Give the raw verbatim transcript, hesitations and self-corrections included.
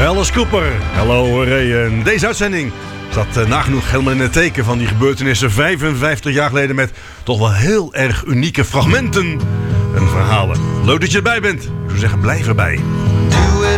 Alice Cooper, Hello Ray. En deze uitzending staat uh, nagenoeg helemaal in het teken van die gebeurtenissen vijfenvijftig jaar geleden met toch wel heel erg unieke fragmenten en verhalen. Leuk dat je erbij bent. Ik zou zeggen, blijf erbij.